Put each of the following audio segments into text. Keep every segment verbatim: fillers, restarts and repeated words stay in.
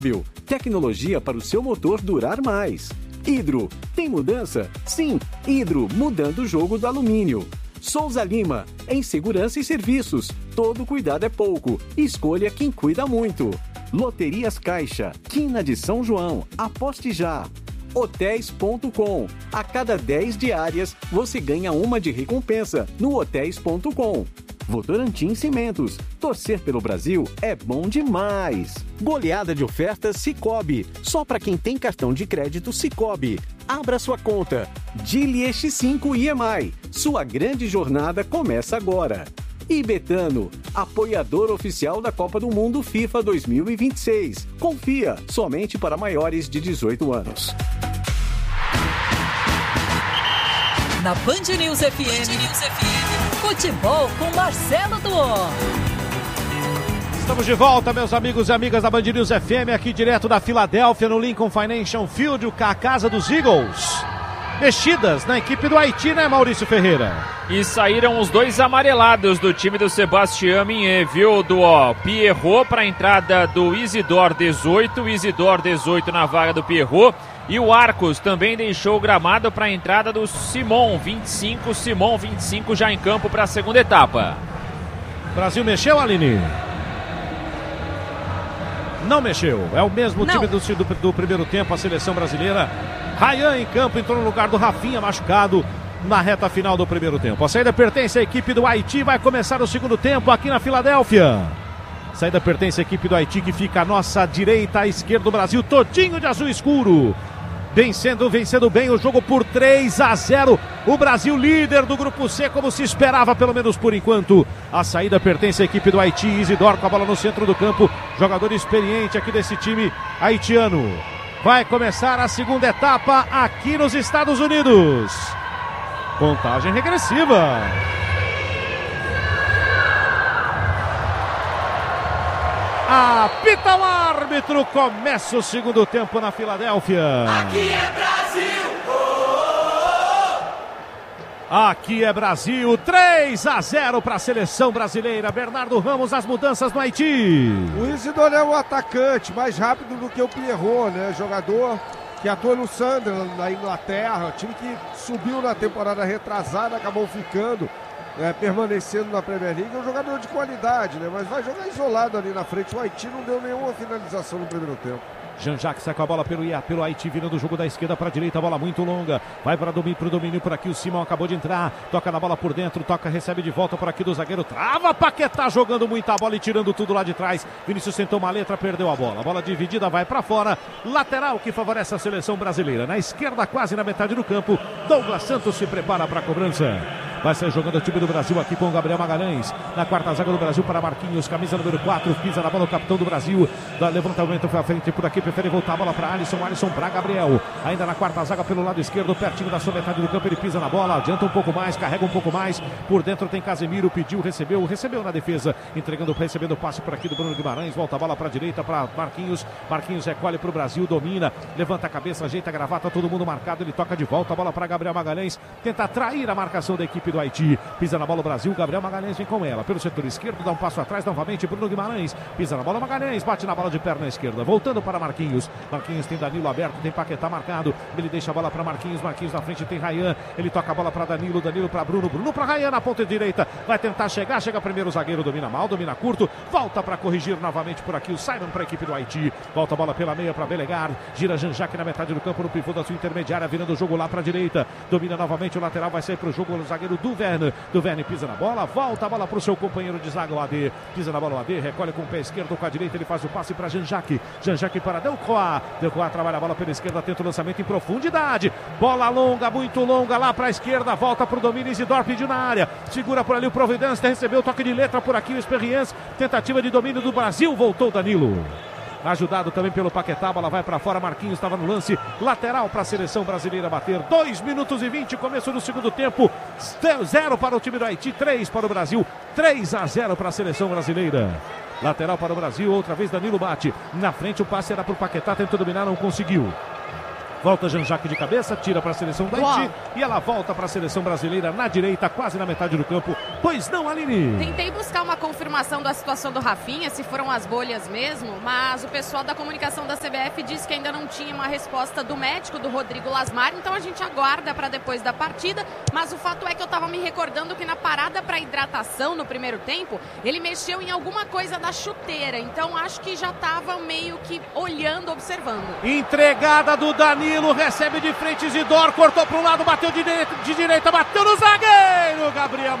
Tecnologia para o seu motor durar mais. Hidro, tem mudança? Sim, Hidro, mudando o jogo do alumínio. Souza Lima, em segurança e serviços. Todo cuidado é pouco. Escolha quem cuida muito. Loterias Caixa, Quina de São João. Aposte já. Hotéis ponto com. A cada dez diárias, você ganha uma de recompensa no Hotéis ponto com. Votorantim Cimentos. Torcer pelo Brasil é bom demais. Goleada de ofertas Sicoob. Só para quem tem cartão de crédito Sicoob. Abra sua conta. Dili X cinco I M I. Sua grande jornada começa agora. E Betano, apoiador oficial da Copa do Mundo FIFA dois mil e vinte e seis. Confia, somente para maiores de dezoito anos. Na Band News F M, Band News F M, futebol com Marcelo Duó. Estamos de volta, meus amigos e amigas da Band News F M, aqui direto da Filadélfia, no Lincoln Financial Field, a casa dos Eagles. Mexidas na equipe do Haiti, né, Maurício Ferreira? E saíram os dois amarelados do time do Sebastião Minier, viu, Duó? Pierrot para a entrada do Isidore dezoito, Isidore dezoito na vaga do Pierrot. E o Arcos também deixou o gramado para a entrada do Simon vinte e cinco, Simon vinte e cinco já em campo para a segunda etapa. Brasil mexeu, Aline? Não mexeu, é o mesmo Não. time do, do, do primeiro tempo, a seleção brasileira. Ryan em campo, entrou no lugar do Rafinha, machucado na reta final do primeiro tempo. A saída pertence à equipe do Haiti, vai começar o segundo tempo aqui na Filadélfia. A saída pertence à equipe do Haiti, que fica à nossa direita, à esquerda do Brasil, todinho de azul escuro. Vencendo, vencendo bem o jogo por três a zero. O Brasil líder do grupo C, como se esperava, pelo menos por enquanto. A saída pertence à equipe do Haiti. Isidore com a bola no centro do campo. Jogador experiente aqui desse time haitiano. Vai começar a segunda etapa aqui nos Estados Unidos. Contagem regressiva. Apita o árbitro, começa o segundo tempo na Filadélfia. Aqui é Brasil! Oh, oh, oh. Aqui é Brasil, três a zero para a seleção brasileira. Bernardo Ramos, as mudanças no Haiti. O Isidore é o atacante, mais rápido do que o Pierrot, né? Jogador que atua no Sunderland, na Inglaterra. Time que subiu na temporada retrasada, acabou ficando. É, permanecendo na Premier League, é um jogador de qualidade, né? Mas vai jogar isolado ali na frente. O Haiti não deu nenhuma finalização no primeiro tempo. Jean-Jacques saca a bola pelo, pelo Haiti, virando o jogo da esquerda para a direita, a bola muito longa, vai para o domínio, pro domínio por aqui, o Simão acabou de entrar, toca na bola por dentro, toca, recebe de volta por aqui do zagueiro, trava, Paquetá jogando muita bola e tirando tudo lá de trás. Vinícius sentou uma letra, perdeu a bola, a bola dividida vai para fora, lateral que favorece a seleção brasileira, na esquerda quase na metade do campo, Douglas Santos se prepara para a cobrança. Vai sair jogando o time do Brasil aqui com o Gabriel Magalhães. Na quarta zaga do Brasil para Marquinhos. Camisa número quatro. Pisa na bola o capitão do Brasil. Dá levantamento para frente por aqui. Prefere voltar a bola para Alisson. Alisson para Gabriel. Ainda na quarta zaga pelo lado esquerdo. Pertinho da sua metade do campo. Ele pisa na bola. Adianta um pouco mais. Carrega um pouco mais. Por dentro tem Casemiro. Pediu, recebeu. Recebeu na defesa. Entregando, recebendo o passe por aqui do Bruno Guimarães. Volta a bola para a direita para Marquinhos. Marquinhos recolhe para o Brasil. Domina. Levanta a cabeça. Ajeita a gravata. Todo mundo marcado. Ele toca de volta a bola para Gabriel Magalhães. Tenta atrair a marcação da equipe do Haiti. Pisa na bola o Brasil, Gabriel Magalhães vem com ela, pelo setor esquerdo, dá um passo atrás novamente, Bruno Guimarães, pisa na bola Magalhães, bate na bola de perna esquerda, voltando para Marquinhos, Marquinhos tem Danilo aberto, tem Paquetá marcado, ele deixa a bola para Marquinhos, Marquinhos na frente tem Ryan, ele toca a bola para Danilo, Danilo para Bruno, Bruno para Ryan na ponta direita, vai tentar chegar, chega primeiro o zagueiro, domina mal, domina curto, volta para corrigir novamente por aqui o Simon para a equipe do Haiti, volta a bola pela meia para Belegar, gira Jean-Jacques na metade do campo, no pivô da sua intermediária, virando o jogo lá para a direita, domina novamente o lateral, vai sair para o jogo o zagueiro Duverne, Duverne pisa na bola, volta a bola para o seu companheiro de zaga, o A D, pisa na bola o A D, recolhe com o pé esquerdo, com a direita ele faz o passe para Jean-Jacques, Jean-Jacques para Delcroix, Delcroix trabalha a bola pela esquerda, tenta o lançamento em profundidade, bola longa, muito longa lá para a esquerda, volta para o domínio, Isidore pediu na área, segura por ali o Providência, recebeu o toque de letra por aqui o Experience, tentativa de domínio do Brasil, voltou Danilo. Ajudado também pelo Paquetá, a bola vai para fora, Marquinhos estava no lance, lateral para a seleção brasileira bater, dois minutos e vinte, começo do segundo tempo, zero para o time do Haiti, três para o Brasil, três a zero para a seleção brasileira. Lateral para o Brasil, outra vez Danilo bate, na frente o passe era para o Paquetá, tentou dominar, não conseguiu. Volta Jean-Jacques de cabeça, tira para a seleção do Haiti e ela volta para a seleção brasileira na direita, quase na metade do campo. Pois não, Aline? Tentei buscar uma confirmação da situação do Rafinha, se foram as bolhas mesmo, mas o pessoal da comunicação da C B F disse que ainda não tinha uma resposta do médico, do Rodrigo Lasmar, então a gente aguarda para depois da partida, mas o fato é que eu estava me recordando que na parada para hidratação no primeiro tempo, ele mexeu em alguma coisa da chuteira, então acho que já estava meio que olhando, observando. Entregada do Danilo, recebe de frente Isidoro, cortou para um lado, bateu de direita, de direita, bateu no zagueiro, Gabriel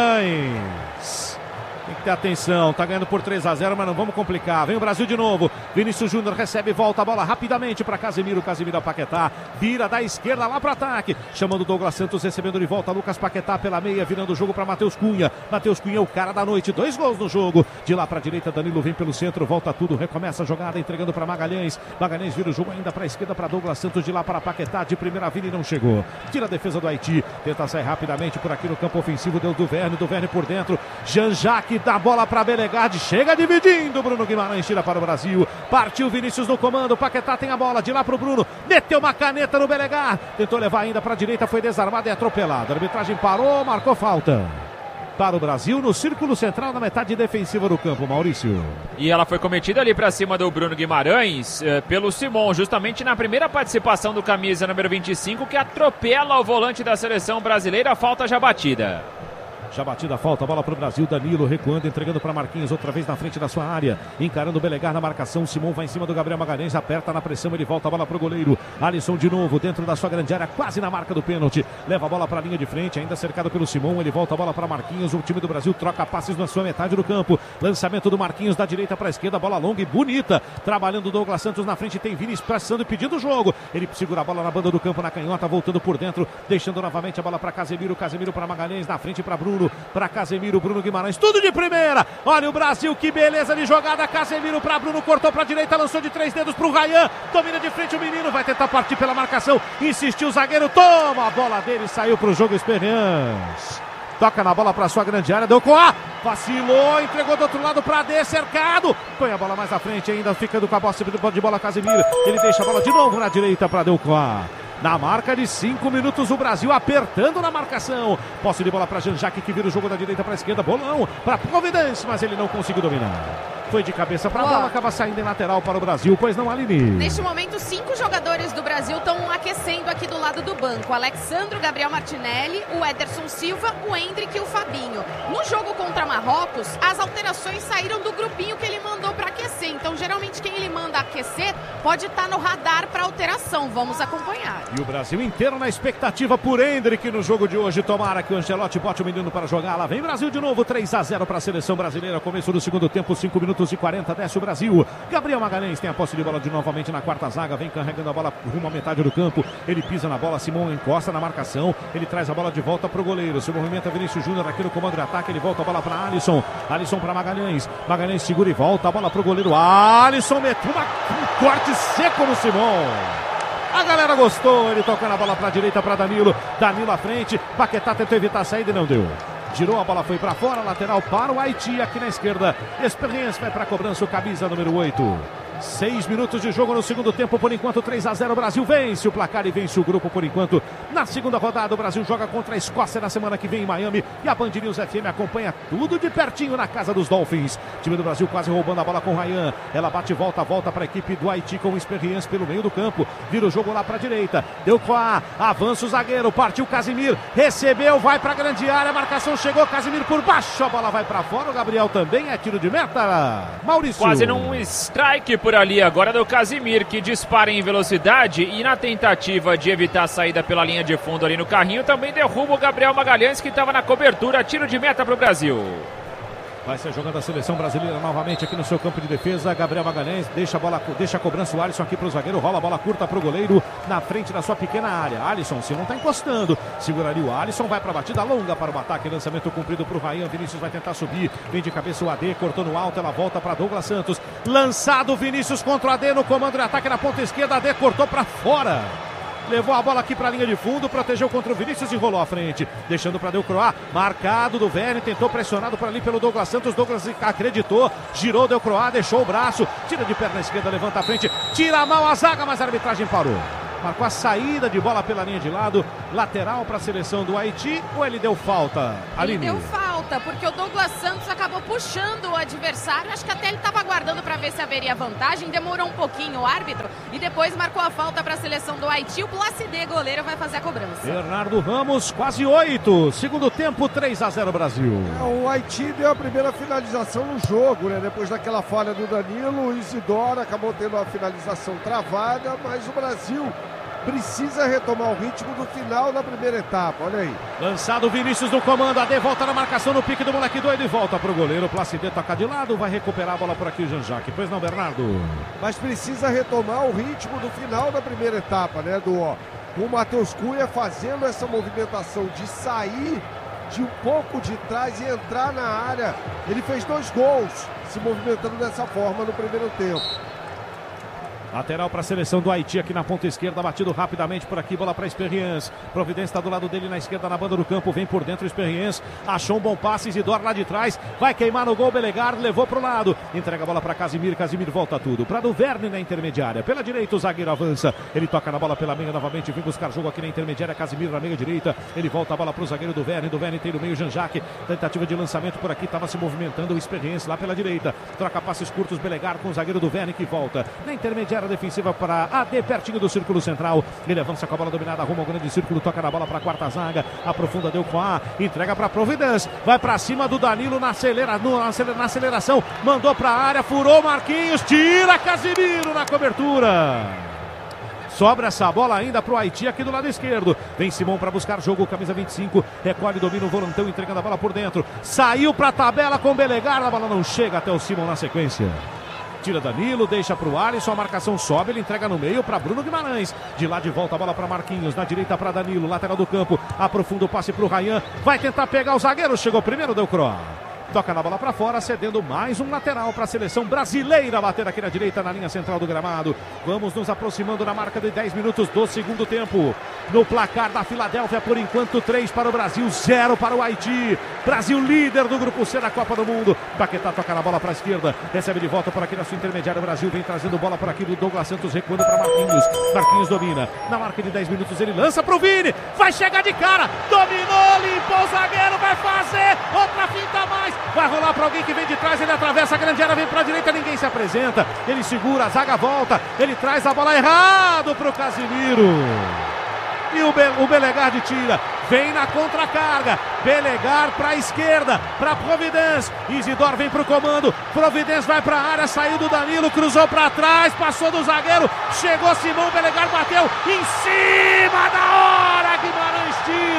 Magalhães. Tem que ter atenção, tá ganhando por três a zero, mas não vamos complicar. Vem o Brasil de novo, Vinícius Júnior recebe, volta a bola rapidamente para Casemiro, Casemiro a Paquetá, vira da esquerda lá para ataque, chamando Douglas Santos, recebendo de volta Lucas Paquetá pela meia, virando o jogo para Matheus Cunha. Matheus Cunha é o cara da noite, dois gols no jogo, de lá para a direita Danilo vem pelo centro, volta tudo, recomeça a jogada, entregando para Magalhães, Magalhães vira o jogo ainda para a esquerda para Douglas Santos, de lá para Paquetá, de primeira vira e não chegou, tira a defesa do Haiti, tenta sair rapidamente por aqui no campo ofensivo, deu do Verne, do Verne por dentro, Jean-Jacques dá a bola para Belegard, chega dividindo, Bruno Guimarães tira para o Brasil, partiu Vinícius no comando, Paquetá tem a bola, de lá para o Bruno, meteu uma caneta no Belegard, tentou levar ainda para a direita, foi desarmado e atropelado, a arbitragem parou, marcou falta para o Brasil no círculo central na metade defensiva do campo, Maurício. E ela foi cometida ali para cima do Bruno Guimarães eh, pelo Simon, justamente na primeira participação do camisa número vinte e cinco, que atropela o volante da seleção brasileira, falta já batida. Já batida a falta, bola para o Brasil, Danilo recuando, entregando para Marquinhos, outra vez na frente da sua área, encarando o Belegard na marcação, Simon vai em cima do Gabriel Magalhães, aperta na pressão, ele volta a bola para o goleiro, Alisson de novo, dentro da sua grande área, quase na marca do pênalti, leva a bola para a linha de frente, ainda cercado pelo Simon, ele volta a bola para Marquinhos, o time do Brasil troca passes na sua metade do campo, lançamento do Marquinhos da direita para a esquerda, bola longa e bonita, trabalhando o Douglas Santos na frente, tem Vini pressando e pedindo o jogo, ele segura a bola na banda do campo, na canhota, voltando por dentro, deixando novamente a bola para Casemiro, Casemiro para Magalhães, na frente para Bruno, para Casemiro, Bruno Guimarães, tudo de primeira, olha o Brasil, que beleza de jogada, Casemiro para Bruno, cortou para a direita, lançou de três dedos para o Ryan, domina de frente o menino, vai tentar partir pela marcação, insistiu o zagueiro, toma a bola dele, saiu para o jogo Experience, toca na bola para sua grande área, deu com a, vacilou, entregou do outro lado para D, cercado, põe a bola mais à frente ainda, ficando com a bola de bola Casemiro, ele deixa a bola de novo na direita para Delcoa. Na marca de cinco minutos, o Brasil apertando na marcação. Posse de bola para Jean-Jacques, que vira o jogo da direita para a esquerda. Bolão para Providence, mas ele não conseguiu dominar. Foi de cabeça para a bola, acaba saindo em lateral para o Brasil, pois não, Aline? Neste momento, cinco jogadores do Brasil estão aquecendo aqui do lado do banco. O Alexandro, Gabriel Martinelli, o Ederson Silva, o Endrick e o Fabinho. No jogo contra Marrocos, as alterações saíram do grupinho que ele mandou para aquecer. Então, geralmente, quem ele manda aquecer pode estar no radar para alteração. Vamos acompanhar. E o Brasil inteiro na expectativa por Endrick no jogo de hoje. Tomara que o Ancelotti bote o menino para jogar. Lá vem Brasil de novo, três a zero para a seleção brasileira. Começo do segundo tempo, cinco minutos e quarenta, desce o Brasil. Gabriel Magalhães tem a posse de bola de novamente na quarta zaga, vem carregando a bola rumo à metade do campo. Ele pisa na bola, Simão encosta na marcação. Ele traz a bola de volta para o goleiro. Se movimenta Vinícius Júnior aqui no comando de ataque. Ele volta a bola para Alisson. Alisson para Magalhães. Magalhães segura e volta a bola para o goleiro. Alisson meteu uma, um corte seco no Simão. A galera gostou, ele tocando a bola para a direita para Danilo, Danilo à frente, Paquetá tentou evitar a saída e não deu. Girou, a bola foi para fora, lateral para o Haiti aqui na esquerda. Experiência vai para a cobrança, o camisa número oito. Seis minutos de jogo no segundo tempo, por enquanto três a zero, o Brasil vence o placar e vence o grupo por enquanto. Na segunda rodada, o Brasil joga contra a Escócia na semana que vem em Miami e a Band News F M acompanha tudo de pertinho na casa dos Dolphins. Time do Brasil quase roubando a bola com o Ryan. Ela bate e volta, volta para a equipe do Haiti com o Experiência pelo meio do campo. Vira o jogo lá para a direita. Deu com a avança o zagueiro, partiu Casemiro, recebeu, vai para a grande área, a marcação chegou, Casemiro por baixo, a bola vai para fora, o Gabriel também é tiro de meta. Maurício. Quase num strike por ali agora do Casemiro, que dispara em velocidade e na tentativa de evitar a saída pela linha de fundo ali no carrinho, também derruba o Gabriel Magalhães, que estava na cobertura. Tiro de meta para o Brasil. Vai ser jogando a seleção brasileira novamente aqui no seu campo de defesa. Gabriel Magalhães deixa a bola, deixa a cobrança, o Alisson aqui para o zagueiro, rola a bola curta para o goleiro na frente da sua pequena área. Alisson, se não está encostando, seguraria o Alisson, vai para a batida longa para o ataque, lançamento cumprido para o Ryan. Vinícius vai tentar subir, vem de cabeça o A D, cortou no alto, ela volta para Douglas Santos, lançado Vinícius contra o A D no comando de ataque na ponta esquerda, A D cortou para fora. Levou a bola aqui para a linha de fundo, protegeu contra o Vinícius e rolou à frente, deixando para Delcroix, marcado do Verne, tentou pressionado por ali pelo Douglas Santos, Douglas acreditou, girou Delcroix, deixou o braço, tira de perna esquerda, levanta a frente, tira a mão a zaga, mas a arbitragem parou. marcou a saída de bola pela linha de lado, lateral para a seleção do Haiti, ou ele deu falta, Aline? Ele deu falta, porque o Douglas Santos acabou puxando o adversário, acho que até ele estava aguardando para ver se haveria vantagem, demorou um pouquinho o árbitro e depois marcou a falta para a seleção do Haiti. O Placide, goleiro, vai fazer a cobrança. Bernardo Ramos, quase oito, segundo tempo, três a zero Brasil. É, o Haiti deu a primeira finalização no jogo, né? Depois daquela falha do Danilo, o Isidoro acabou tendo a finalização travada, mas o Brasil precisa retomar o ritmo do final da primeira etapa, olha aí. Lançado Vinícius no comando, a de volta na marcação no pique do moleque doido e volta pro goleiro. Placide toca de lado, vai recuperar a bola por aqui o Jean-Jacques. Pois não, Bernardo? Mas precisa retomar o ritmo do final da primeira etapa, né, do ó, o Matheus Cunha fazendo essa movimentação de sair de um pouco de trás e entrar na área. Ele fez dois gols se movimentando dessa forma no primeiro tempo. Lateral para a seleção do Haiti aqui na ponta esquerda, batido rapidamente por aqui, bola para Experience. Providência está do lado dele na esquerda, na banda do campo, vem por dentro Experience, achou um bom passe, Isidoro lá de trás, vai queimar no gol, Belegar levou para o lado, entrega a bola para Casimiro, Casimiro volta tudo, para Duverne na intermediária, pela direita o zagueiro avança, ele toca na bola pela meia novamente, vem buscar jogo aqui na intermediária, Casimiro na meia direita, ele volta a bola para o zagueiro Duverne, Duverne tem no meio Jean-Jacques, tentativa de lançamento por aqui, estava se movimentando o Experience lá pela direita, troca passes curtos, Belegar com o zagueiro Duverne que volta, na intermediária defensiva para A D, pertinho do círculo central. Ele avança com a bola dominada, arruma o grande círculo, toca na bola para a quarta zaga, aprofunda, deu com A, entrega para Providence, vai para cima do Danilo na, acelera, no, na aceleração, mandou para a área, furou Marquinhos, tira Casimiro na cobertura. Sobra essa bola ainda para o Haiti aqui do lado esquerdo. Vem Simão para buscar jogo, camisa vinte e cinco. Recolhe, domina o volantão, entregando a bola por dentro. Saiu para a tabela com Belegar, a bola não chega até o Simão na sequência. Tira Danilo, deixa para o Alisson, a marcação sobe, ele entrega no meio para Bruno Guimarães. De lá de volta a bola para Marquinhos, na direita para Danilo, lateral do campo, aprofunda o passe para o Ryan, vai tentar pegar o zagueiro, chegou primeiro, deu croa. Toca na bola para fora, cedendo mais um lateral para a seleção brasileira bater aqui na direita, na linha central do gramado. Vamos nos aproximando na marca de dez minutos do segundo tempo. No placar da Filadélfia, por enquanto, três para o Brasil, zero para o Haiti. Brasil líder do grupo C da Copa do Mundo. Paquetá toca na bola para a esquerda, recebe de volta por aqui na sua intermediária. O Brasil vem trazendo bola por aqui do Douglas Santos, recuando para Marquinhos. Marquinhos domina. Na marca de dez minutos, ele lança para o Vini. Vai chegar de cara, dominou, limpou o zagueiro, vai fazer outra finta a mais. Vai rolar para alguém que vem de trás, ele atravessa a grande área, vem para a direita, ninguém se apresenta. Ele segura, a zaga volta, ele traz a bola errado para o Casimiro. E o, Be o Belegar de tira, vem na contracarga, Belegar para a esquerda, para Providence, Isidoro vem para o comando, Providence vai para a área, saiu do Danilo, cruzou para trás, passou do zagueiro, chegou Simão, Belegar bateu, em cima da hora, Guimarães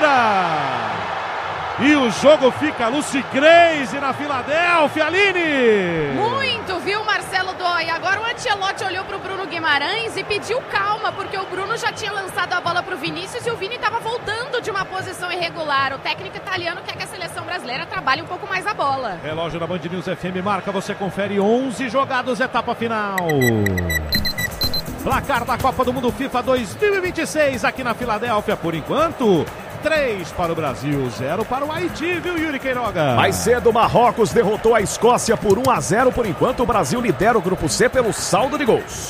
tira! E o jogo fica Lucy Crazy na Filadélfia, Aline! Muito, viu, Marcelo Dói? Agora o Ancelotti olhou para o Bruno Guimarães e pediu calma, porque o Bruno já tinha lançado a bola para o Vinícius e o Vini estava voltando de uma posição irregular. O técnico italiano quer que a seleção brasileira trabalhe um pouco mais a bola. Relógio da Band News F M marca, você confere onze jogados, etapa final. Placar da Copa do Mundo FIFA dois mil e vinte e seis aqui na Filadélfia, por enquanto... três para o Brasil, zero para o Haiti, viu, Yuri Queiroga? Mais cedo, Marrocos derrotou a Escócia por um a zero. Por enquanto, o Brasil lidera o grupo C pelo saldo de gols.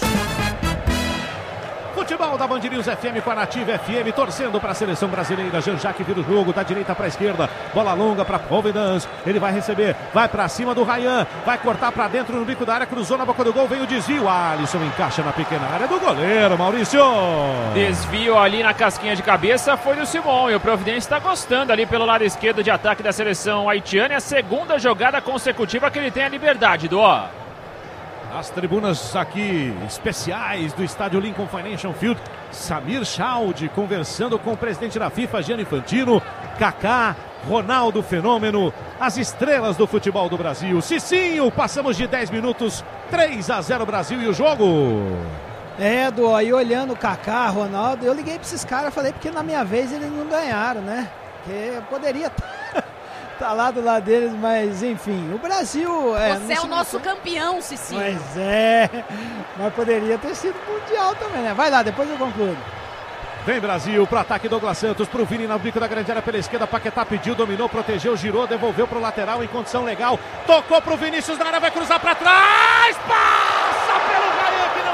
Futebol da Band News F M com a Nativa F M, torcendo para a seleção brasileira. Jean-Jacques vira o jogo, da direita para a esquerda, bola longa para Providence, ele vai receber, vai para cima do Ryan, vai cortar para dentro no bico da área, cruzou na boca do gol, vem o desvio, Alisson encaixa na pequena área do goleiro, Maurício. Desvio ali na casquinha de cabeça foi do Simão, e o Providence está gostando ali pelo lado esquerdo de ataque da seleção haitiana, é a segunda jogada consecutiva que ele tem a liberdade, do ó. As tribunas aqui especiais do estádio Lincoln Financial Field, Samir Chaud conversando com o presidente da FIFA, Gianni Infantino, Kaká, Ronaldo Fenômeno, as estrelas do futebol do Brasil. Cicinho, passamos de dez minutos, três a zero Brasil e o jogo. É, Edu, aí olhando o Kaká, Ronaldo, eu liguei para esses caras, falei porque na minha vez eles não ganharam, né? Porque eu poderia tá lá do lado deles, mas enfim, o Brasil... É, Você é o nosso campeão, Cicinho. Mas é, mas poderia ter sido mundial também, né? Vai lá, depois eu concluo. Vem Brasil, pro ataque Douglas Santos, pro Vini na bico da grande área pela esquerda, Paquetá pediu, dominou, protegeu, girou, devolveu pro lateral em condição legal, tocou pro Vinícius na área, vai cruzar pra trás, passa pelo Ryan que não alcança!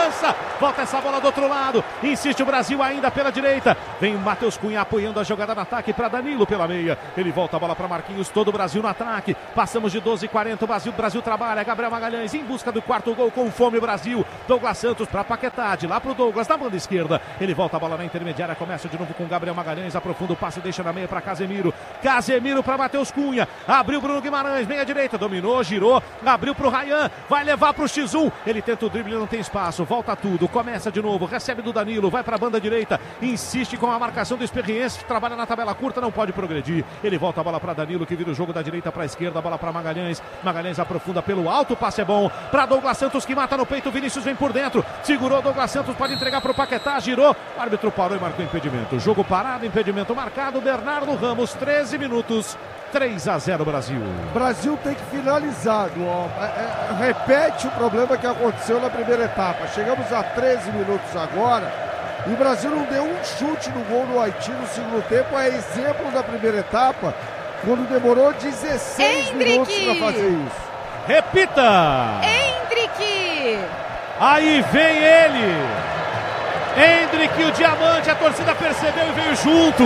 segurança. Volta essa bola do outro lado. Insiste o Brasil ainda pela direita. Vem o Matheus Cunha apoiando a jogada no ataque para Danilo pela meia. Ele volta a bola para Marquinhos. Todo o Brasil no ataque. Passamos de doze e quarenta. O Brasil, Brasil trabalha. Gabriel Magalhães em busca do quarto gol com fome. Brasil. Douglas Santos para Paquetá. De lá para o Douglas na banda esquerda. Ele volta a bola na intermediária. Começa de novo com Gabriel Magalhães. Aprofunda o passe e deixa na meia para Casemiro. Casemiro para Matheus Cunha. Abriu Bruno Guimarães. Meia direita. Dominou, girou. Abriu para o Ryan. Vai levar para o X um. Ele tenta o drible, não tem espaço. Volta tudo. Começa de novo. Recebe do Danilo. Vai para a banda direita. Insiste com a marcação do Experiência. Trabalha na tabela curta. Não pode progredir. Ele volta a bola para Danilo, que vira o jogo da direita para a esquerda. A bola para Magalhães. Magalhães aprofunda pelo alto. O passe é bom para Douglas Santos, que mata no peito. Vinícius vem por dentro. Segurou Douglas Santos. Pode entregar para o Paquetá. Girou. O árbitro parou e marcou impedimento. Jogo parado. Impedimento marcado. Bernardo Ramos. treze minutos. três a zero Brasil. Brasil tem que finalizar, ó. É, é, repete o problema que aconteceu na primeira etapa. Chegamos a treze minutos agora e o Brasil não deu um chute no gol do Haiti no segundo tempo. É exemplo da primeira etapa, quando demorou dezesseis Endrick. minutos para fazer isso. Repita! Endrick! Aí vem ele! Endrick, o diamante, a torcida percebeu e veio junto.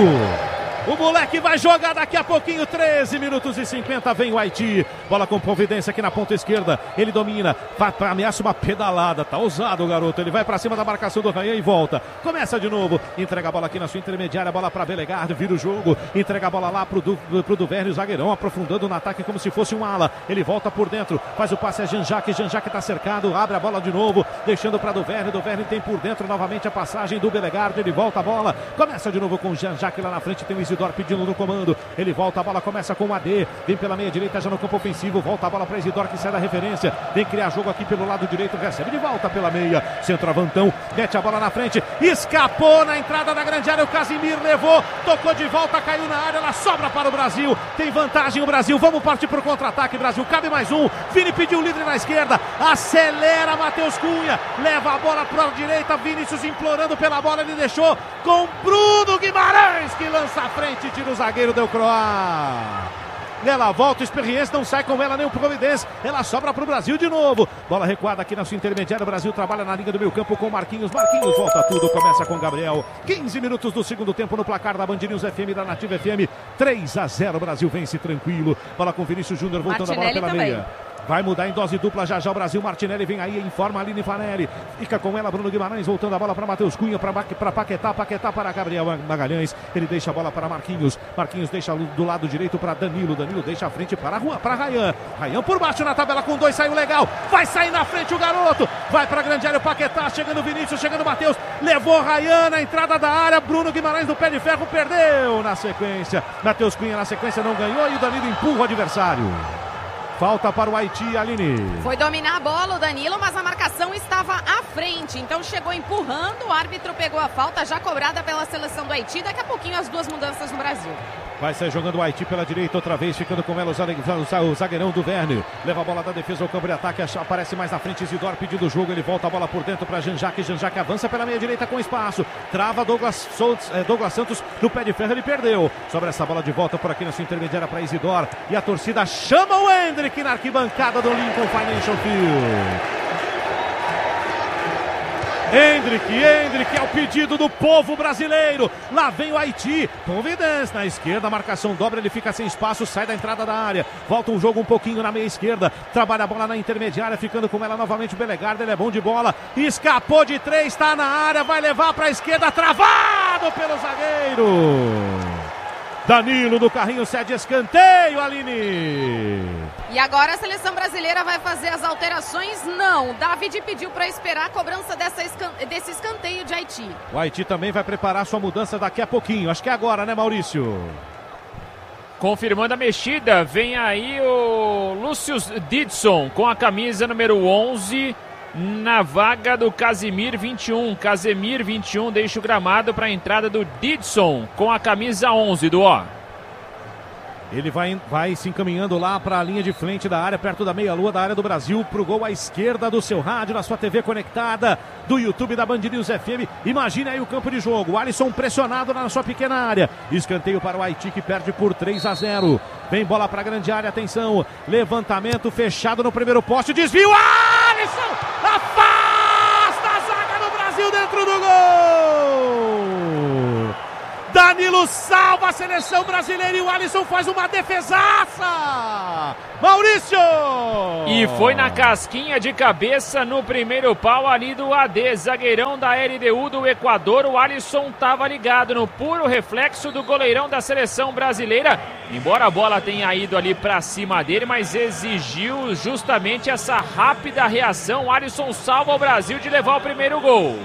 O moleque vai jogar daqui a pouquinho, treze minutos e cinquenta, vem o Haiti. Bola com providência aqui na ponta esquerda. Ele domina, vai para ameaça uma pedalada. Tá ousado o garoto, ele vai para cima da marcação do Ryan e volta. Começa de novo, entrega a bola aqui na sua intermediária, bola para Belegardo, vira o jogo. Entrega a bola lá pro, du, pro Duvernay, o zagueirão, aprofundando no ataque como se fosse um ala. Ele volta por dentro, faz o passe a Jean-Jacques, Jean-Jacques tá cercado, abre a bola de novo, deixando para Duvernay. Duvernay tem por dentro novamente a passagem do Belegardo, ele volta a bola. Começa de novo com o Jean-Jacques lá na frente, tem o Isidoro pedindo no comando, ele volta a bola, começa com o A D, vem pela meia direita já no campo ofensivo, volta a bola para Isidoro, que sai da referência, vem criar jogo aqui pelo lado direito, recebe de volta pela meia, centroavantão, mete a bola na frente, escapou na entrada da grande área, o Casimir levou, tocou de volta, caiu na área, ela sobra para o Brasil, tem vantagem o Brasil, vamos partir para o contra-ataque, Brasil, cabe mais um, Vini pediu livre na esquerda, acelera Matheus Cunha, leva a bola para a direita, Vinícius implorando pela bola, ele deixou com Bruno Guimarães, que lança à frente, tira o zagueiro, deu croá. Ela volta, Experiência, não sai com ela nem o Providência. Ela sobra para o Brasil de novo. Bola recuada aqui na sua intermediária. O Brasil trabalha na linha do meio campo com Marquinhos. Marquinhos volta tudo, começa com Gabriel. quinze minutos do segundo tempo no placar da Band News F M, da Nativa F M. três a zero, Brasil vence tranquilo. Bola com Vinícius Júnior voltando Martinelli a bola pela também. meia. Vai mudar em dose dupla já já o Brasil. Martinelli vem aí, informa a Aline Fanelli. Fica com ela Bruno Guimarães, voltando a bola para Matheus Cunha, para Paquetá, Paquetá para Gabriel Magalhães. Ele deixa a bola para Marquinhos. Marquinhos deixa do lado direito para Danilo. Danilo deixa a frente para a rua, para Ryan. Ryan por baixo na tabela com dois, saiu legal. Vai sair na frente o garoto. Vai para a grande área o Paquetá, chegando o Vinícius, chegando o Matheus. Levou Ryan na entrada da área. Bruno Guimarães no pé de ferro, perdeu na sequência. Matheus Cunha na sequência não ganhou e o Danilo empurra o adversário. Falta para o Haiti, Aline. Foi dominar a bola o Danilo, mas a marcação estava à frente. Então chegou empurrando, o árbitro pegou a falta já cobrada pela seleção do Haiti. Daqui a pouquinho as duas mudanças no Brasil. Vai sair jogando o Haiti pela direita outra vez, ficando com ela o zagueirão do Verne. Leva a bola da defesa ao campo de ataque, aparece mais na frente Isidoro pedindo o jogo. Ele volta a bola por dentro para Jean-Jacques. Jean-Jacques avança pela meia direita com espaço. Trava Douglas, Douglas Santos no pé de ferro, ele perdeu. Sobra essa bola de volta por aqui na sua intermediária para Isidoro. E a torcida chama o Endrick na arquibancada do Lincoln Financial Field. Endrick, Endrick é o pedido do povo brasileiro. Lá vem o Haiti. Providência na esquerda, marcação dobra, ele fica sem espaço, sai da entrada da área. Volta o jogo um pouquinho na meia esquerda. Trabalha a bola na intermediária, ficando com ela novamente o Belegardo. Ele é bom de bola. Escapou de três, está na área, vai levar para a esquerda, travado pelo zagueiro. Danilo do carrinho cede escanteio, Aline. E agora a seleção brasileira vai fazer as alterações? Não. David pediu para esperar a cobrança dessa escan... desse escanteio de Haiti. O Haiti também vai preparar sua mudança daqui a pouquinho. Acho que é agora, né, Maurício? Confirmando a mexida, vem aí o Lúcio Didson com a camisa número onze na vaga do Casemir vinte e um. Casemir vinte e um deixa o gramado para a entrada do Didson com a camisa onze do O. Ele vai, vai se encaminhando lá para a linha de frente da área, perto da meia-lua da área do Brasil, para o gol à esquerda do seu rádio, na sua T V conectada, do YouTube da Band News F M. Imagine aí o campo de jogo. O Alisson pressionado na sua pequena área. Escanteio para o Haiti, que perde por três a zero. Vem bola para a grande área, atenção. Levantamento fechado no primeiro poste. Desvio, Alisson! Afasta a salva a seleção brasileira e o Alisson faz uma defesaça! Maurício! E foi na casquinha de cabeça no primeiro pau ali do A D, zagueirão da L D U do Equador. O Alisson estava ligado no puro reflexo do goleirão da seleção brasileira. Embora a bola tenha ido ali para cima dele, mas exigiu justamente essa rápida reação. O Alisson salva o Brasil de levar o primeiro gol.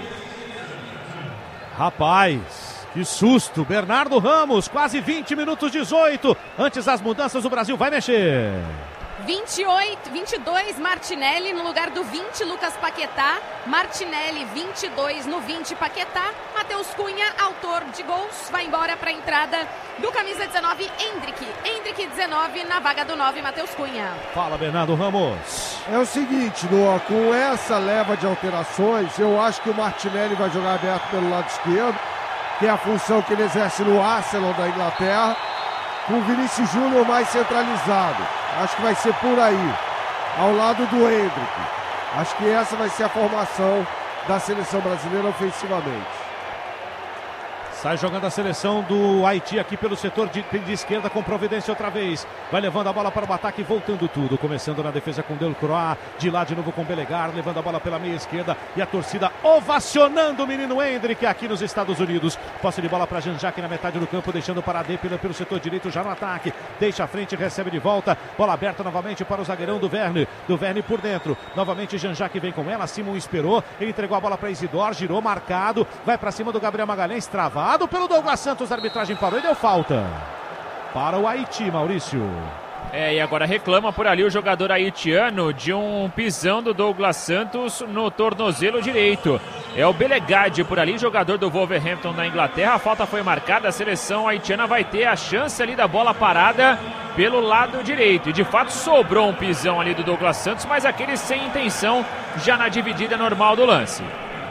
Rapaz, que susto! Bernardo Ramos, quase vinte minutos, dezoito. Antes das mudanças, o Brasil vai mexer. vinte e oito, vinte e dois, Martinelli no lugar do vinte, Lucas Paquetá. Martinelli, vinte e dois no vinte, Paquetá. Matheus Cunha, autor de gols, vai embora para a entrada do camisa dezenove, Endrick. Endrick, dezenove, na vaga do nove, Matheus Cunha. Fala, Bernardo Ramos. É o seguinte, Noah, com essa leva de alterações, eu acho que o Martinelli vai jogar aberto pelo lado esquerdo, que é a função que ele exerce no Arsenal da Inglaterra, com o Vinícius Júnior mais centralizado. Acho que vai ser por aí, ao lado do Endrick. Acho que essa vai ser a formação da seleção brasileira ofensivamente. Sai jogando a seleção do Haiti aqui pelo setor de, de esquerda com providência outra vez. Vai levando a bola para o ataque, voltando tudo. Começando na defesa com Delcroix. De lá de novo com Belegar, levando a bola pela meia esquerda. E a torcida ovacionando o menino Endrick aqui nos Estados Unidos. Posse de bola para Jean-Jacques na metade do campo, deixando para a D pelo, pelo setor direito já no ataque. Deixa a frente, recebe de volta. Bola aberta novamente para o zagueirão do Verne. Do Verne por dentro. Novamente Jean-Jacques vem com ela. Simon esperou. Ele entregou a bola para Isidore, girou marcado. Vai para cima do Gabriel Magalhães, travado pelo Douglas Santos, a arbitragem parou e deu falta para o Haiti, Maurício. É, e agora reclama por ali o jogador haitiano de um pisão do Douglas Santos no tornozelo direito. É o Belegade por ali, jogador do Wolverhampton na Inglaterra. A falta foi marcada, a seleção haitiana vai ter a chance ali da bola parada pelo lado direito. E de fato sobrou um pisão ali do Douglas Santos, mas aquele sem intenção já na dividida normal do lance.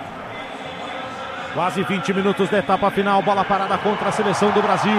Quase vinte minutos da etapa final, bola parada contra a seleção do Brasil.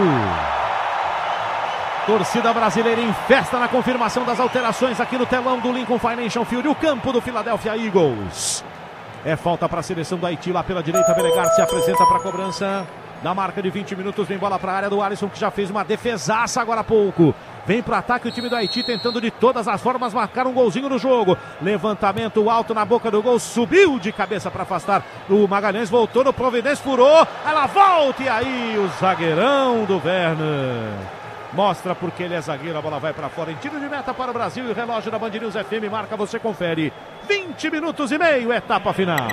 Torcida brasileira em festa na confirmação das alterações aqui no telão do Lincoln Financial Field, o campo do Philadelphia Eagles. É falta para a seleção do Haiti, lá pela direita, Belegar se apresenta para a cobrança. Na marca de vinte minutos, vem bola para a área do Alisson, que já fez uma defesaça agora há pouco. Vem para o ataque o time do Haiti, tentando de todas as formas marcar um golzinho no jogo. Levantamento alto na boca do gol, subiu de cabeça para afastar. O Magalhães voltou no Providência, furou. Ela volta e aí o zagueirão do Werner mostra porque ele é zagueiro. A bola vai para fora em tiro de meta para o Brasil. E o relógio da Band News F M marca, você confere. vinte minutos e meio, etapa final.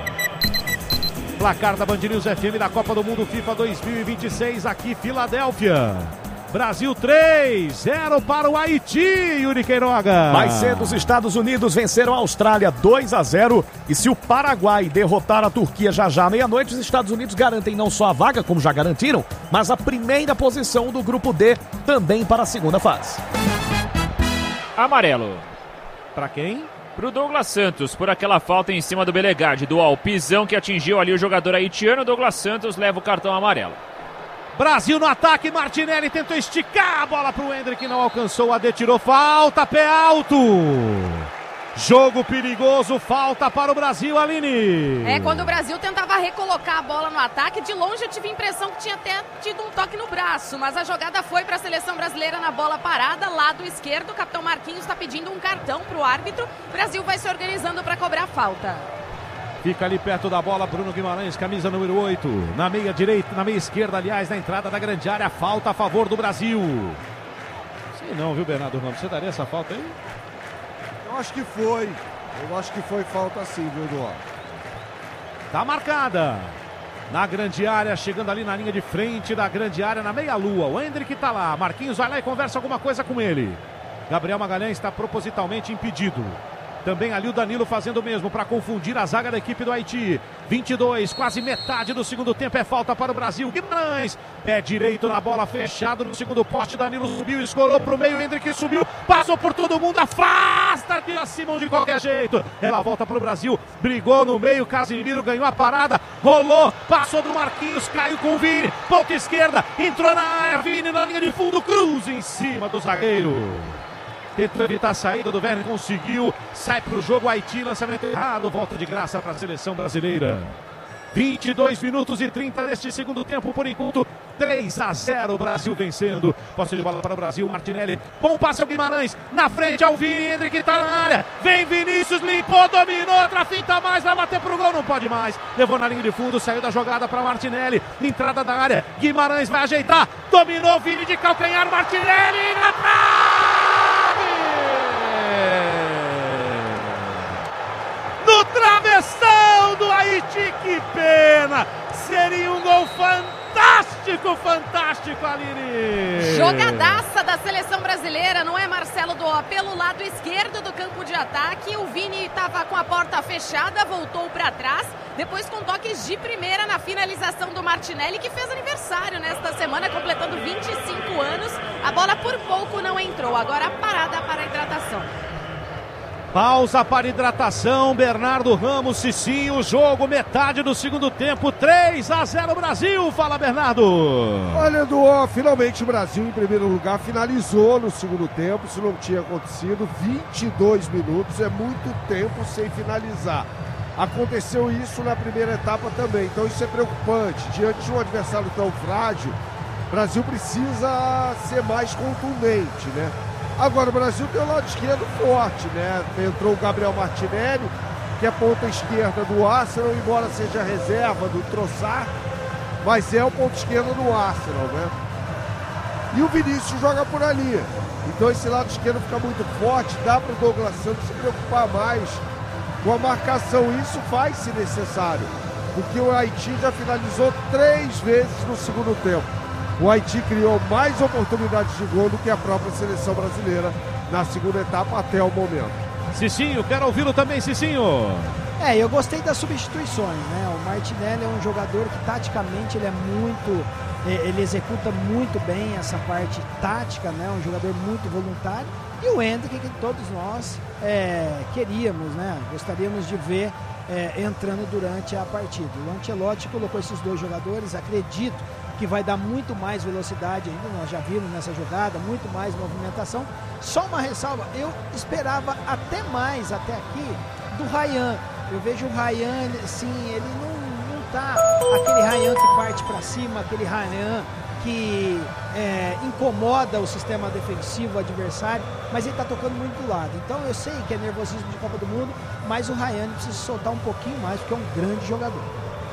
Placar da Band News F M da Copa do Mundo FIFA dois mil e vinte e seis, aqui Filadélfia. Brasil três, zero para o Haiti, Yuri Queiroga. Mais cedo, os Estados Unidos venceram a Austrália dois a zero. E se o Paraguai derrotar a Turquia já já à meia-noite, os Estados Unidos garantem não só a vaga, como já garantiram, mas a primeira posição do grupo D também para a segunda fase. Amarelo. Para quem? Pro Douglas Santos, por aquela falta em cima do Belegade, do alpizão que atingiu ali o jogador haitiano. Douglas Santos leva o cartão amarelo. Brasil no ataque, Martinelli tentou esticar a bola para o Endrick, não alcançou, a D tirou falta, pé alto. Jogo perigoso, falta para o Brasil, Aline. É, quando o Brasil tentava recolocar a bola no ataque, de longe eu tive a impressão que tinha até tido um toque no braço, mas a jogada foi para a seleção brasileira na bola parada, lado esquerdo. O capitão Marquinhos está pedindo um cartão para o árbitro. O Brasil vai se organizando para cobrar falta. Fica ali perto da bola Bruno Guimarães, camisa número oito. Na meia direita, na meia esquerda, aliás, na entrada da grande área. Falta a favor do Brasil. Sei não, viu, Bernardo Ramos? Você daria essa falta aí? Eu acho que foi. Eu acho que foi falta sim, viu, Eduardo? Tá marcada. Na grande área, chegando ali na linha de frente da grande área, na meia-lua. O Endrick tá lá. Marquinhos vai lá e conversa alguma coisa com ele. Gabriel Magalhães está propositalmente impedido. Também ali o Danilo fazendo o mesmo para confundir a zaga da equipe do Haiti. vinte e dois, quase metade do segundo tempo, é falta para o Brasil. Guimarães, pé direito na bola, fechado no segundo poste. Danilo subiu, escorou para o meio, Endrick subiu, passou por todo mundo, afasta, tira Simon de qualquer jeito. Ela volta para o Brasil, brigou no meio, Casimiro ganhou a parada, rolou, passou do Marquinhos, caiu com o Vini, ponta esquerda, entrou na área, Vini na linha de fundo, cruz em cima do zagueiro. Tentou evitar a saída do Werner, conseguiu, sai para o jogo, Haiti, lançamento errado, volta de graça para a seleção brasileira. vinte e dois minutos e trinta neste segundo tempo, por enquanto, três a zero, Brasil vencendo. Posse de bola para o Brasil, Martinelli. Bom passe ao Guimarães, na frente ao Vini, Hendrick tá na área. Vem Vinícius, limpou, dominou, outra finta mais, vai bater pro gol, não pode mais. Levou na linha de fundo, saiu da jogada para Martinelli. Entrada da área, Guimarães vai ajeitar. Dominou, Vini de calcanhar, Martinelli na trave! No travessão do Haiti, que pena! Seria um gol fantástico, fantástico, Aline! Jogadaça da seleção brasileira, não é, Marcelo Duó? Pelo lado esquerdo do campo de ataque, o Vini estava com a porta fechada, voltou para trás, depois com toques de primeira na finalização do Martinelli, que fez aniversário nesta semana, completando vinte e cinco anos. A bola por pouco não entrou, agora parada para a hidratação. Pausa para hidratação, Bernardo Ramos, Cicinho, jogo metade do segundo tempo, três a zero Brasil, fala Bernardo. Olha, Edu, finalmente o Brasil em primeiro lugar finalizou no segundo tempo, isso não tinha acontecido, vinte e dois minutos, é muito tempo sem finalizar. Aconteceu isso na primeira etapa também, então isso é preocupante, diante de um adversário tão frágil, o Brasil precisa ser mais contundente, né? Agora o Brasil tem o lado esquerdo forte, né? Entrou o Gabriel Martinelli, que é ponta esquerda do Arsenal, embora seja reserva do Trossard, mas é o ponta esquerda do Arsenal, né? E o Vinícius joga por ali. Então esse lado esquerdo fica muito forte, dá para o Douglas Santos se preocupar mais com a marcação. Isso faz se necessário, porque o Haiti já finalizou três vezes no segundo tempo. O Haiti criou mais oportunidades de gol do que a própria seleção brasileira na segunda etapa até o momento. Cicinho, quero ouvi-lo também, Cicinho. É, eu gostei das substituições, né? O Martinelli é um jogador que taticamente ele é muito, ele executa muito bem essa parte tática, né? Um jogador muito voluntário. E o Hendrick, que todos nós é, queríamos, né? Gostaríamos de ver é, entrando durante a partida. O Ancelotti colocou esses dois jogadores, acredito que vai dar muito mais velocidade ainda, nós já vimos nessa jogada, muito mais movimentação. Só uma ressalva, eu esperava até mais, até aqui, do Ryan. Eu vejo o Ryan, assim, ele não, não tá aquele Ryan que parte para cima, aquele Ryan que é, incomoda o sistema defensivo adversário, mas ele tá tocando muito do lado. Então eu sei que é nervosismo de Copa do Mundo, mas o Ryan precisa soltar um pouquinho mais, porque é um grande jogador.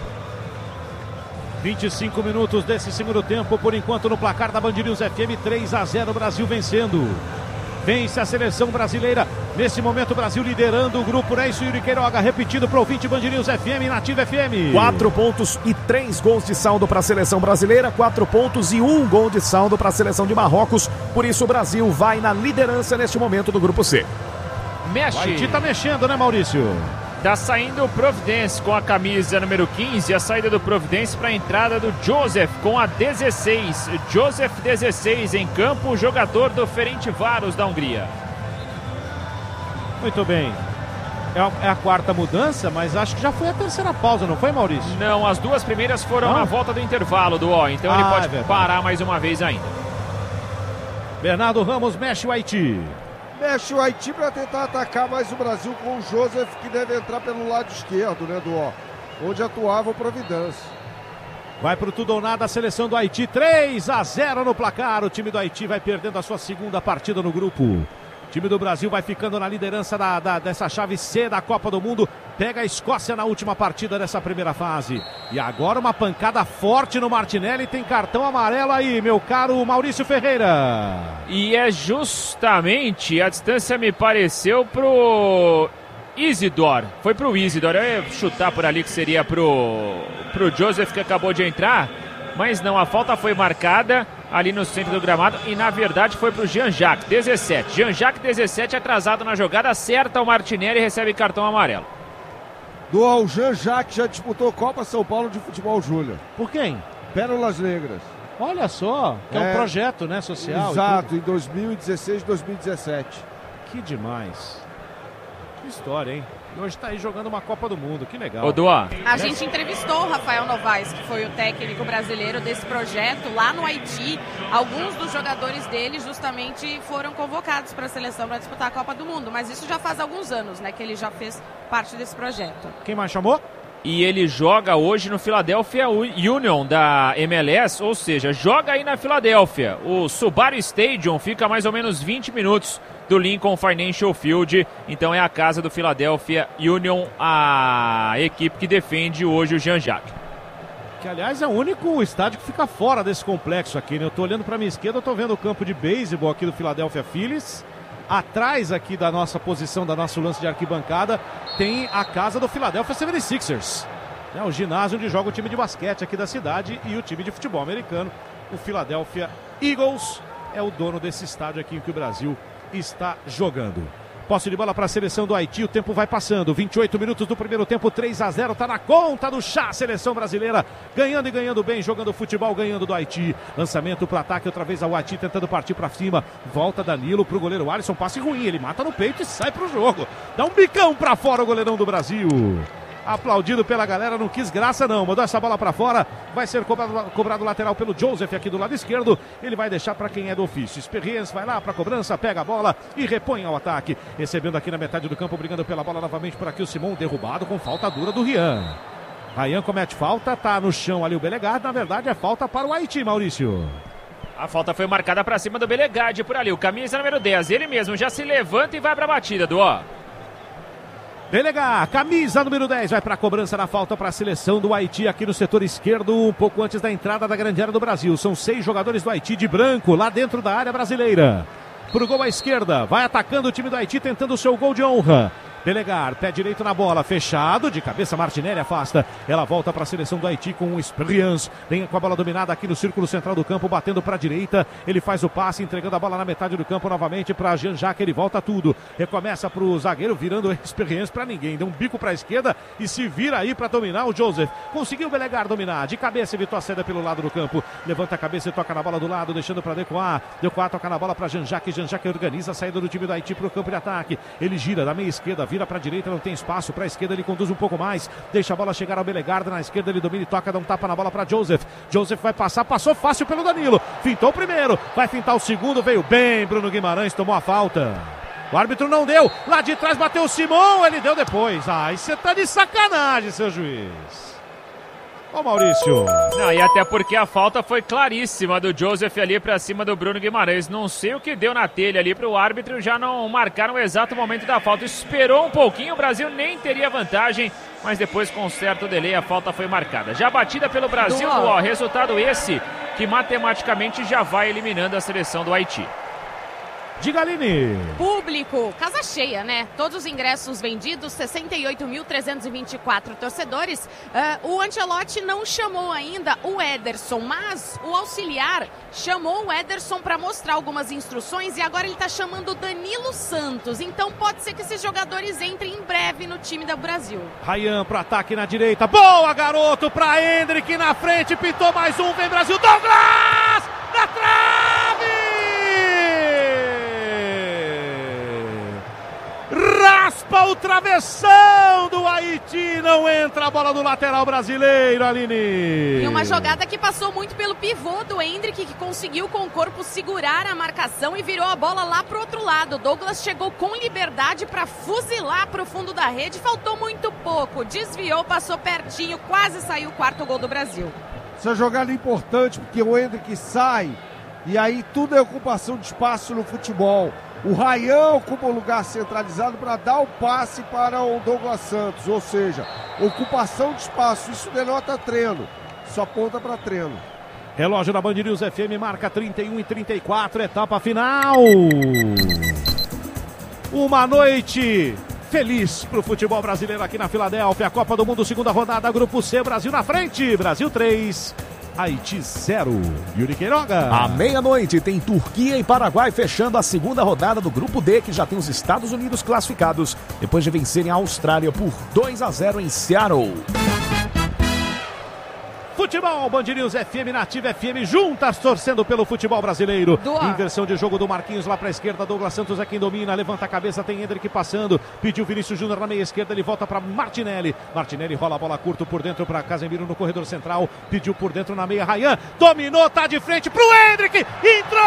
vinte e cinco minutos desse segundo tempo, por enquanto no placar da Band News F M, três a zero, Brasil vencendo. Vence a seleção brasileira. Nesse momento, o Brasil liderando o grupo, né? Isso, Yuri Queiroga, repetido para o ouvinte Band News F M, Nativa F M. Quatro pontos e três gols de saldo para a seleção brasileira, quatro pontos e um gol de saldo para a seleção de Marrocos. Por isso, o Brasil vai na liderança neste momento do grupo C. Mexe. O Haiti tá mexendo, né, Maurício? Tá saindo o Providence com a camisa número quinze, a saída do Providence para a entrada do Joseph com a dezesseis. Joseph dezesseis em campo, jogador do Ferencváros da Hungria. Muito bem. É a, é a quarta mudança, mas acho que já foi a terceira pausa, não foi, Maurício? Não, as duas primeiras foram não? na volta do intervalo do O, então ah, ele pode é parar mais uma vez ainda. Bernardo Ramos mexe o Haiti. Mexe o Haiti para tentar atacar mais o Brasil com o Joseph, que deve entrar pelo lado esquerdo, né, do ó, onde atuava o Providence. Vai pro tudo ou nada a seleção do Haiti, três a zero no placar. O time do Haiti vai perdendo a sua segunda partida no grupo. O time do Brasil vai ficando na liderança da, da, dessa chave C da Copa do Mundo. Pega a Escócia na última partida dessa primeira fase. E agora uma pancada forte no Martinelli. Tem cartão amarelo aí, meu caro Maurício Ferreira. E é justamente, a distância me pareceu pro Isidore. Foi pro Isidore. Eu ia chutar por ali que seria pro, pro Joseph, que acabou de entrar. Mas não, a falta foi marcada ali no centro do gramado e na verdade foi pro Jean-Jacques, dezessete. Jean-Jacques, dezessete, atrasado na jogada, acerta o Martinelli e recebe cartão amarelo. Do o Jean-Jacques já disputou Copa São Paulo de Futebol Júnior. Por quem? Pérolas Negras. Olha só, que é, é um projeto, né, social. Exato, em dois mil e dezesseis, dois mil e dezessete. Que demais. Que história, hein? E hoje tá aí jogando uma Copa do Mundo, que legal. Ô, Duá. A gente entrevistou o Rafael Novaes, que foi o técnico brasileiro desse projeto, lá no Haiti. Alguns dos jogadores dele justamente foram convocados para a seleção para disputar a Copa do Mundo, mas isso já faz alguns anos, né, que ele já fez parte desse projeto. Quem mais chamou? e ele joga hoje no Philadelphia Union da M L S, ou seja, joga aí na Filadélfia. O Subaru Stadium fica a mais ou menos vinte minutos do Lincoln Financial Field, então é a casa do Philadelphia Union, a equipe que defende hoje o Jean-Jacques. Que, aliás, é o único estádio que fica fora desse complexo aqui, né? Eu tô olhando para minha esquerda, eu tô vendo o campo de beisebol aqui do Philadelphia Phillies. Atrás aqui da nossa posição, da nosso lance de arquibancada, tem a casa do Philadelphia setenta e seis ers. É o ginásio onde joga o time de basquete aqui da cidade e o time de futebol americano. O Philadelphia Eagles é o dono desse estádio aqui em que o Brasil está jogando. Posse de bola para a seleção do Haiti, o tempo vai passando, vinte e oito minutos do primeiro tempo, três a zero, tá na conta do chá, seleção brasileira, ganhando e ganhando bem, jogando futebol, ganhando do Haiti. Lançamento para ataque, outra vez ao Haiti tentando partir para cima, volta Danilo pro goleiro Alisson, passe ruim, ele mata no peito e sai pro jogo. Dá um bicão para fora o goleirão do Brasil. Aplaudido pela galera, não quis graça não, mandou essa bola para fora, vai ser cobrado, cobrado lateral pelo Joseph aqui do lado esquerdo, ele vai deixar para quem é do ofício. Experiência vai lá para a cobrança, pega a bola e repõe ao ataque, recebendo aqui na metade do campo, brigando pela bola novamente por aqui o Simon, derrubado com falta dura do Rian. Rian comete falta, tá no chão ali o Belegard, na verdade é falta para o Haiti, Maurício. A falta foi marcada para cima do Belegard por ali, o camisa número dez, ele mesmo já se levanta e vai para a batida do ó. Delegar, camisa número dez, vai para a cobrança da falta para a seleção do Haiti aqui no setor esquerdo, um pouco antes da entrada da grande área do Brasil. São seis jogadores do Haiti de branco lá dentro da área brasileira. Pro gol à esquerda, vai atacando o time do Haiti, tentando o seu gol de honra. Delegar, pé direito na bola, fechado, de cabeça Martinelli afasta, ela volta para a seleção do Haiti com o Experience, vem com a bola dominada aqui no círculo central do campo, batendo para a direita, ele faz o passe, entregando a bola na metade do campo novamente para Jean-Jacques, ele volta tudo, recomeça para o zagueiro, virando Experience para ninguém, deu um bico para a esquerda e se vira aí para dominar o Joseph, conseguiu o Belegar dominar, de cabeça evitou a saída pelo lado do campo, levanta a cabeça e toca na bola do lado, deixando para Decoa, Decoa toca na bola para Jean-Jacques, Jean-Jacques organiza a saída do time do Haiti para o campo de ataque, ele gira da meia esquerda, vira para a direita, não tem espaço, para a esquerda ele conduz um pouco mais, deixa a bola chegar ao Belegarda, na esquerda ele domina e toca, dá um tapa na bola para Joseph, Joseph vai passar, passou fácil pelo Danilo, fintou o primeiro, vai fintar o segundo, veio bem, Bruno Guimarães tomou a falta, o árbitro não deu, lá de trás bateu o Simão, ele deu depois, ai, você tá de sacanagem, seu juiz. Ô Maurício. Não, e até porque a falta foi claríssima do Joseph ali pra cima do Bruno Guimarães. Não sei o que deu na telha ali pro árbitro, já não marcaram o exato momento da falta. Esperou um pouquinho, o Brasil nem teria vantagem, mas depois com certo delay a falta foi marcada. Já batida pelo Brasil, ó, resultado esse que matematicamente já vai eliminando a seleção do Haiti. Diga, Aline. Público, casa cheia, né? Todos os ingressos vendidos, sessenta e oito mil trezentos e vinte e quatro torcedores. Uh, o Ancelotti não chamou ainda o Ederson, mas o auxiliar chamou o Ederson para mostrar algumas instruções e agora ele está chamando o Danilo Santos. Então pode ser que esses jogadores entrem em breve no time do Brasil. Rayan para ataque na direita. Boa, garoto, para Hendrick na frente. Pintou mais um, vem Brasil. Douglas! Na trave! Raspa o travessão do Haiti, não entra a bola do lateral brasileiro, Aline. E uma jogada que passou muito pelo pivô do Hendrick, que conseguiu com o corpo segurar a marcação e virou a bola lá pro outro lado. Douglas chegou com liberdade para fuzilar pro fundo da rede, faltou muito pouco, desviou, passou pertinho, quase saiu o quarto gol do Brasil. Essa jogada é importante porque o Hendrick sai e aí tudo é ocupação de espaço no futebol. O Rayan ocupa o lugar centralizado para dar o passe para o Douglas Santos, ou seja, ocupação de espaço, isso denota treino, só aponta para treino. Relógio da Band News F M marca trinta e um e trinta e quatro, etapa final. Uma noite feliz para o futebol brasileiro aqui na Filadélfia, Copa do Mundo, segunda rodada, Grupo C, Brasil na frente, Brasil três. Haiti zero. Yuri Queiroga. À meia-noite tem Turquia e Paraguai fechando a segunda rodada do Grupo D, que já tem os Estados Unidos classificados, depois de vencerem a Austrália por dois a zero em Seattle. Futebol, Band News F M, Nativa F M, juntas torcendo pelo futebol brasileiro. Doa. Inversão de jogo do Marquinhos lá para a esquerda, Douglas Santos é quem domina, levanta a cabeça, tem Hendrick passando, pediu Vinícius Júnior na meia esquerda, ele volta para Martinelli. Martinelli rola a bola curto por dentro para Casemiro no corredor central, pediu por dentro na meia, Rayan, dominou, tá de frente pro Hendrick, entrou!